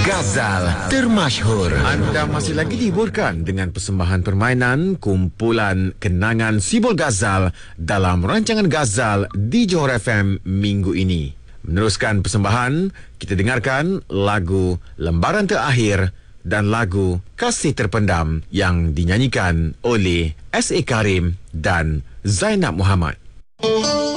Gazal termasyhur. Anda masih lagi dihiburkan dengan persembahan permainan kumpulan kenangan Sibol Gazal dalam rancangan Gazal di Johor FM minggu ini. Meneruskan persembahan, kita dengarkan lagu Lembaran Terakhir dan lagu Kasih Terpendam yang dinyanyikan oleh S.A. Karim dan Zainab Muhammad.